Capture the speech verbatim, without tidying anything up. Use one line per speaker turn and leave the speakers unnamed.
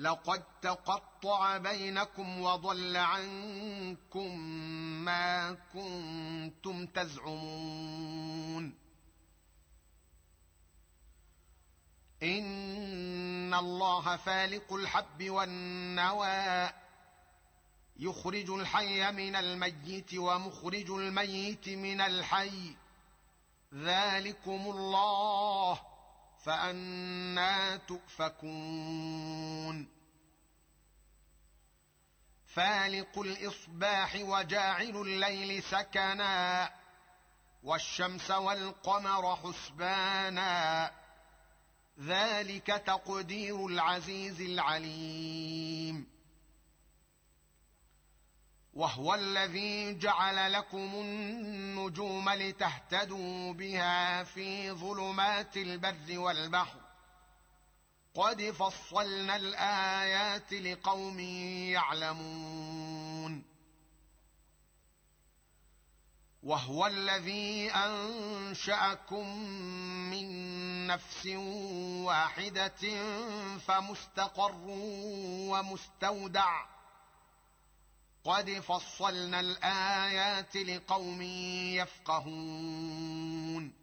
لقد تقطع بينكم وضل عنكم ما كنتم تزعمون إن الله فالق الحب والنوى يخرج الحي من الميت ومخرج الميت من الحي ذلكم الله فأنى تؤفكون فالق الإصباح وجاعل الليل سكنا والشمس والقمر حسبانا ذلك تقدير العزيز العليم وهو الذي جعل لكم النجوم لتهتدوا بها في ظلمات البر والبحر قد فصلنا الآيات لقوم يعلمون وهو الذي أنشأكم من نفس واحدة فمستقر ومستودع قد فصلنا الآيات لقوم يفقهون